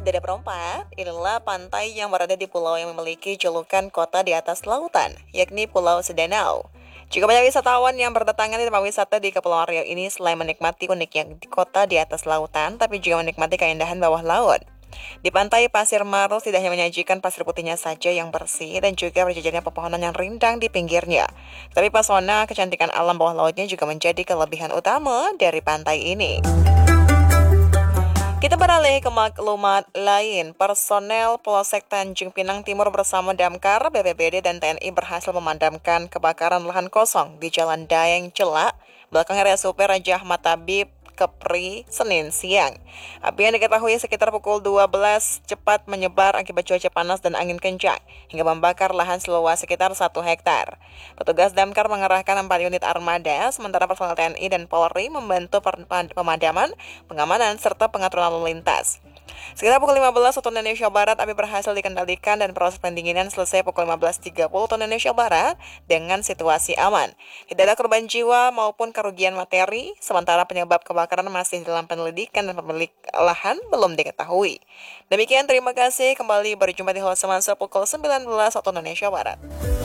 Dada perempat, inilah pantai yang berada di pulau yang memiliki julukan kota di atas lautan, yakni Pulau Sedanau. Juga banyak wisatawan yang berdatangan di tempat wisata di Kepulauan Riau ini selain menikmati uniknya di kota di atas lautan, tapi juga menikmati keindahan bawah laut. Di pantai Pasir Maros tidak hanya menyajikan pasir putihnya saja yang bersih dan juga berjajarnya pepohonan yang rindang di pinggirnya. Tapi pesona kecantikan alam bawah lautnya juga menjadi kelebihan utama dari pantai ini. Kita beralih ke maklumat lain. Personel Polsek Tanjung Pinang Timur bersama Damkar, BPBD, dan TNI berhasil memadamkan kebakaran lahan kosong di Jalan Daeng Celak, belakang RSUP Raja Ahmad Tabib, Kepri, Senin siang. Api yang diketahui sekitar pukul 12 cepat menyebar akibat cuaca panas dan angin kencang, hingga membakar lahan seluas sekitar 1 hektar. Petugas Damkar mengerahkan 4 unit armada, sementara personel TNI dan Polri membantu pemadaman, pengamanan, serta pengaturan lalu lintas. Sekitar pukul 15 waktu Indonesia Barat, api berhasil dikendalikan dan proses pendinginan selesai pukul 15.30 waktu Indonesia Barat dengan situasi aman. Tidak ada korban jiwa maupun kerugian materi, sementara penyebab kebakaran masih dalam penyelidikan dan pemilik lahan belum diketahui. Demikian, terima kasih. Kembali berjumpa di Halo Semasa pukul 19 waktu Indonesia Barat.